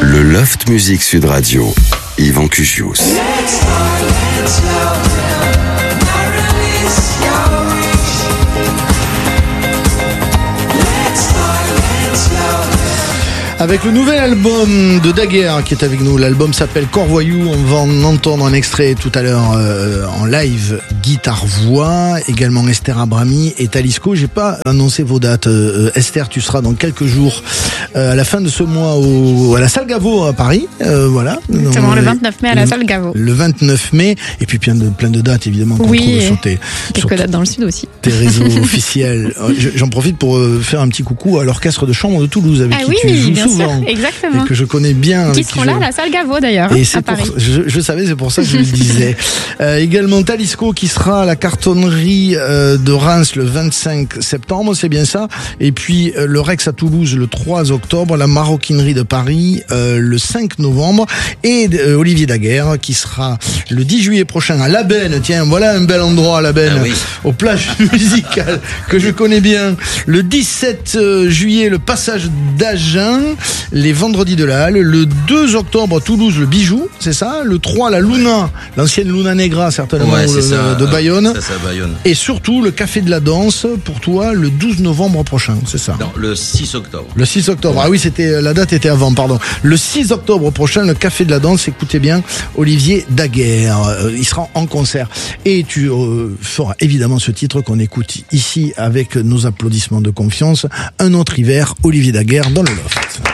Le Loft Music Sud Radio, Yvan Cugius. Avec le nouvel album de Daguerre qui est avec nous, l'album s'appelle Corvoyou, on va en entendre un extrait tout à l'heure en live, guitare-voix, également Esther Abrami et Talisco. J'ai pas annoncé vos dates. Esther, tu seras dans quelques jours à la fin de ce mois à la Salle Gaveau à Paris, voilà. Exactement, le 29 mai à la Salle Gaveau. Le 29 mai, et puis plein de dates évidemment qu'on trouve sur quelques dates dans le sud aussi. Tes réseaux officiels. J'en profite pour faire un petit coucou à l'orchestre de chambre de Toulouse avec qui tu joues souvent. Exactement. Et que je connais bien. Qui seront là à la Salle Gaveau d'ailleurs, et à Paris. Je savais, c'est pour ça que je le disais. Également Talisco qui sera à la cartonnerie de Reims le 25 septembre, c'est bien ça. Et puis le Rex à Toulouse le 3 octobre, la Maroquinerie de Paris le 5 novembre et Olivier Daguerre qui sera le 10 juillet prochain à La Benne. Tiens, voilà un bel endroit à La Benne, aux plages musicales que je connais bien. Le 17 juillet, le Passage d'Agen. Les Vendredis de la Halle, le 2 octobre Toulouse le Bijou, c'est ça, le 3 la Luna, l'ancienne Luna Negra certainement de Bayonne. Ça, Bayonne. Et surtout le Café de la Danse pour toi le 12 novembre prochain, c'est ça? Non, le 6 octobre. Le 6 octobre. Ah oui, la date était avant, pardon. Le 6 octobre prochain, le Café de la Danse, écoutez bien, Olivier Daguerre, il sera en concert et tu feras évidemment ce titre qu'on écoute ici avec nos applaudissements de confiance, Un autre hiver, Olivier Daguerre dans le Loft.